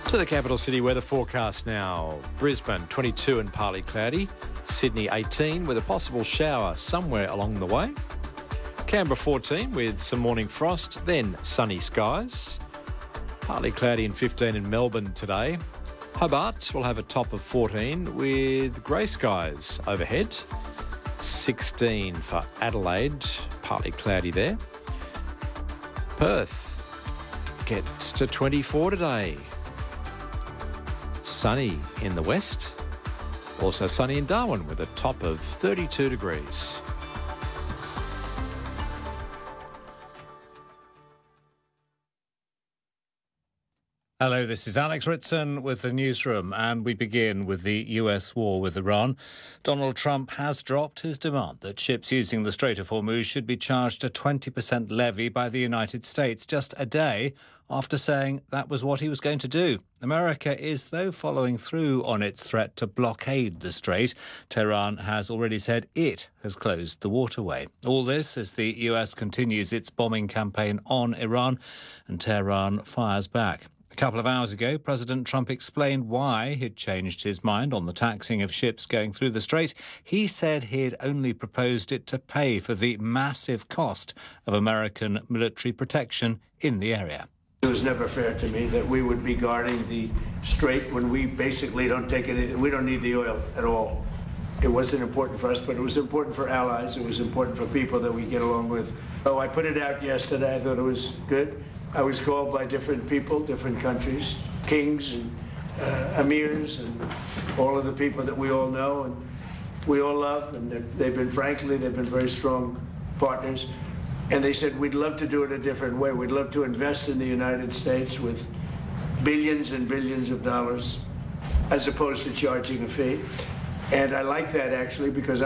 To the capital city weather forecast now. Brisbane 22 and partly cloudy. Sydney 18 with a possible shower somewhere along the way. Canberra 14 with some morning frost, then sunny skies. Partly cloudy and 15 in Melbourne today. Hobart will have a top of 14 with grey skies overhead. 16 for Adelaide, partly cloudy there. Perth gets to 24 today. Sunny in the west. Also sunny in Darwin with a top of 32 degrees. Hello, this is Alex Ritson with the newsroom, and we begin with the US war with Iran. Donald Trump has dropped his demand that ships using the Strait of Hormuz should be charged a 20% levy by the United States, just a day after saying that was what he was going to do. America is, though, following through on its threat to blockade the strait. Tehran has already said it has closed the waterway. All this as the US continues its bombing campaign on Iran, and Tehran fires back. A couple of hours ago, President Trump explained why he'd changed his mind on the taxing of ships going through the strait. He said he'd only proposed it to pay for the massive cost of American military protection in the area. It was never fair to me that we would be guarding the strait when we basically don't take anything. We don't need the oil at all. It wasn't important for us, but it was important for allies. It was important for people that we get along with. Oh, I put it out yesterday. I thought it was good. I was called by different people, different countries, kings and emirs and all of the people that we all know and we all love. And they've been very strong partners. And they said, we'd love to do it a different way. We'd love to invest in the United States with billions and billions of dollars as opposed to charging a fee. And I like that, actually, because